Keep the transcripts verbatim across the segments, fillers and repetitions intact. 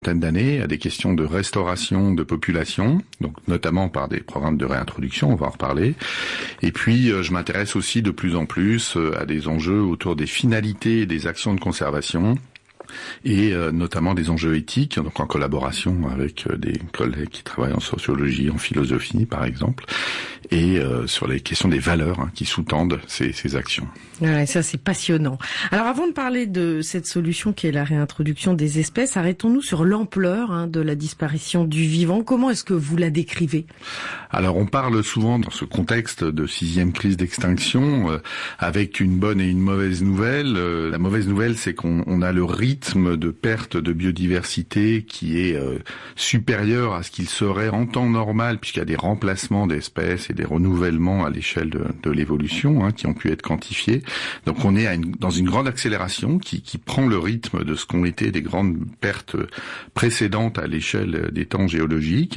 d'années à des questions de restauration de population, donc notamment par des programmes de réintroduction, on va en reparler. Et puis je m'intéresse aussi de plus en plus à des enjeux autour des finalités des actions de conservation et euh, notamment des enjeux éthiques, donc en collaboration avec euh, des collègues qui travaillent en sociologie, en philosophie par exemple, et euh, sur les questions des valeurs hein, qui sous-tendent ces, ces actions. Ouais, ça c'est passionnant. Alors avant de parler de cette solution qui est la réintroduction des espèces, arrêtons-nous sur l'ampleur hein, de la disparition du vivant. Comment est-ce que vous la décrivez ? Alors on parle souvent dans ce contexte de sixième crise d'extinction euh, avec une bonne et une mauvaise nouvelle. Euh, la mauvaise nouvelle, c'est qu'on on a le rythme de perte de biodiversité qui est euh, supérieur à ce qu'il serait en temps normal, puisqu'il y a des remplacements d'espèces et des renouvellements à l'échelle de, de l'évolution hein, qui ont pu être quantifiés. Donc on est à une, dans une grande accélération qui, qui prend le rythme de ce qu'ont été des grandes pertes précédentes à l'échelle des temps géologiques.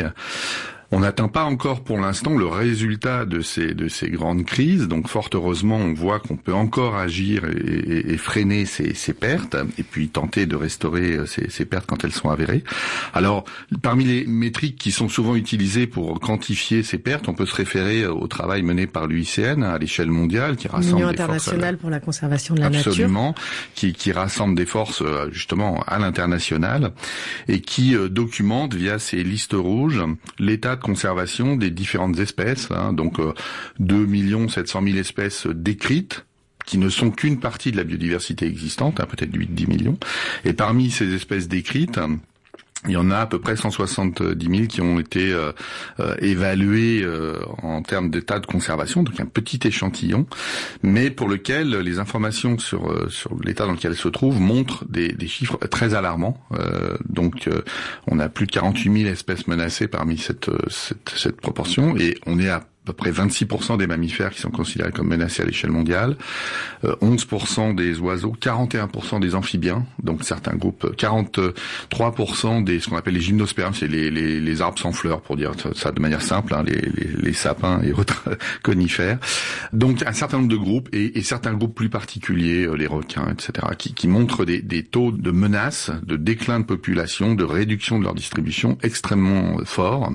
On n'atteint pas encore pour l'instant le résultat de ces de ces grandes crises, donc fort heureusement on voit qu'on peut encore agir et, et, et freiner ces, ces pertes et puis tenter de restaurer ces, ces pertes quand elles sont avérées. Alors parmi les métriques qui sont souvent utilisées pour quantifier ces pertes, on peut se référer au travail mené par l'U I C N à l'échelle mondiale qui rassemble l'Union des internationale forces, pour la conservation de la absolument, nature, qui, qui rassemble des forces justement à l'international et qui euh, documente via ces listes rouges l'état de conservation des différentes espèces, hein, donc euh, deux millions sept cent mille espèces décrites, qui ne sont qu'une partie de la biodiversité existante, hein, peut-être huit à dix millions. Et parmi ces espèces décrites, il y en a à peu près cent soixante-dix mille qui ont été euh, euh, évaluées euh, en termes d'état de conservation, donc un petit échantillon, mais pour lequel les informations sur euh, sur l'état dans lequel elles se trouvent montrent des, des chiffres très alarmants. Euh, donc euh, on a plus de quarante-huit mille espèces menacées parmi cette, cette, cette proportion, et on est à à peu près vingt-six pour cent des mammifères qui sont considérés comme menacés à l'échelle mondiale, euh, onze pour cent des oiseaux, quarante et un pour cent des amphibiens, donc certains groupes, quarante-trois pour cent des ce qu'on appelle les gymnospermes, c'est les, les, les arbres sans fleurs pour dire ça de manière simple, hein, les, les, les sapins et autres conifères. Donc un certain nombre de groupes et, et certains groupes plus particuliers, euh, les requins, et cetera, qui, qui montrent des, des taux de menaces, de déclin de population, de réduction de leur distribution extrêmement forts.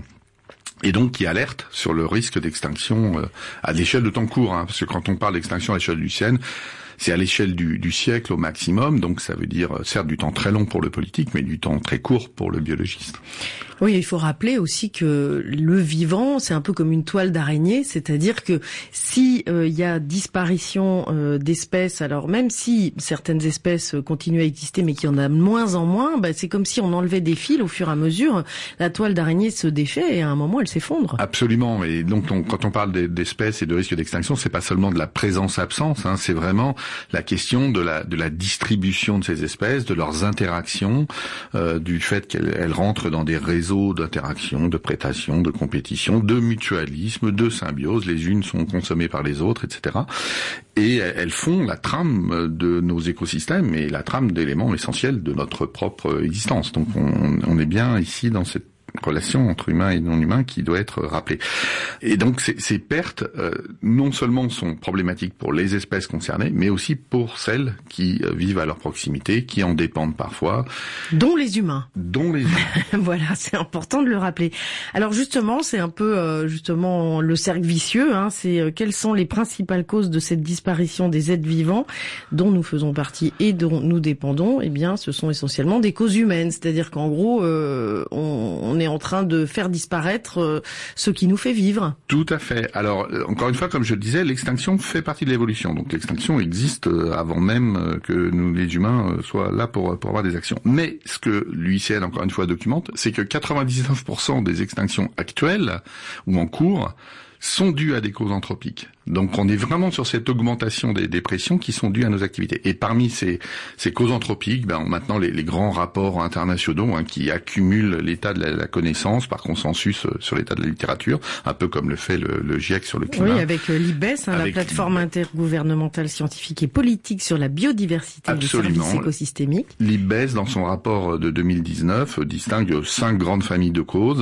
Et donc qui alerte sur le risque d'extinction euh, à l'échelle de temps court, hein, parce que quand on parle d'extinction à l'échelle du C N, c'est à l'échelle du, du siècle au maximum, donc ça veut dire certes du temps très long pour le politique, mais du temps très court pour le biologiste. Oui, il faut rappeler aussi que le vivant, c'est un peu comme une toile d'araignée, c'est-à-dire que si euh, il y a disparition euh, d'espèces, alors même si certaines espèces continuent à exister, mais qu'il y en a de moins en moins, bah, c'est comme si on enlevait des fils au fur et à mesure. La toile d'araignée se défait et à un moment, elle s'effondre. Absolument. Et donc, on, quand on parle d'espèces et de risque d'extinction, c'est pas seulement de la présence-absence, hein, c'est vraiment la question de la de la distribution de ces espèces, de leurs interactions, euh, du fait qu'elles elles rentrent dans des réseaux d'interaction, de prédation, de compétition, de mutualisme, de symbiose. Les unes sont consommées par les autres, et cetera. Et elles font la trame de nos écosystèmes et la trame d'éléments essentiels de notre propre existence. Donc on, on est bien ici dans cette relation entre humain et non humain qui doit être rappelée. Et donc ces, ces pertes euh, non seulement sont problématiques pour les espèces concernées, mais aussi pour celles qui euh, vivent à leur proximité, qui en dépendent parfois. Dont les humains. Dont les humains. Voilà, c'est important de le rappeler. Alors justement, c'est un peu euh, justement le cercle vicieux. Hein, c'est euh, quelles sont les principales causes de cette disparition des êtres vivants dont nous faisons partie et dont nous dépendons. Eh bien, ce sont essentiellement des causes humaines. C'est-à-dire qu'en gros, euh, on, on est en train de faire disparaître euh, ce qui nous fait vivre. Tout à fait. Alors, euh, encore une fois, comme je le disais, l'extinction fait partie de l'évolution. Donc l'extinction existe euh, avant même euh, que nous, les humains, euh, soient là pour, pour avoir des actions. Mais ce que l'U I C N, encore une fois, documente, c'est que quatre-vingt-dix-neuf pour cent des extinctions actuelles ou en cours sont dues à des causes anthropiques. Donc on est vraiment sur cette augmentation des, des pressions qui sont dues à nos activités. Et parmi ces, ces causes anthropiques, ben, maintenant les, les grands rapports internationaux hein, qui accumulent l'état de la, la connaissance par consensus euh, sur l'état de la littérature, un peu comme le fait le, le GIEC sur le climat. Oui, avec l'I B E S, hein, avec la plateforme intergouvernementale scientifique et politique sur la biodiversité Absolument. Des services écosystémiques. L'I B E S, dans son rapport de deux mille dix-neuf, distingue cinq grandes familles de causes.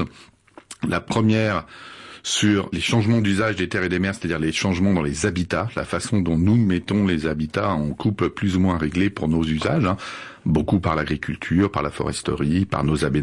La première sur les changements d'usage des terres et des mers, c'est-à-dire les changements dans les habitats, la façon dont nous mettons les habitats en coupe plus ou moins réglée pour nos usages, hein, beaucoup par l'agriculture, par la foresterie, par nos aménagements.